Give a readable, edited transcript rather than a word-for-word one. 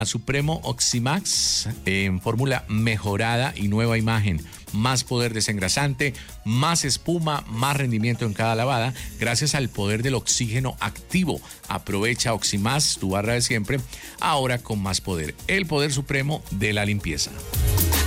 Supremo Oximax en fórmula mejorada y nueva imagen. Más poder desengrasante, más espuma, más rendimiento en cada lavada, gracias al poder del oxígeno activo. Aprovecha Oximax, tu barra de siempre, ahora con más poder. El poder supremo de la limpieza.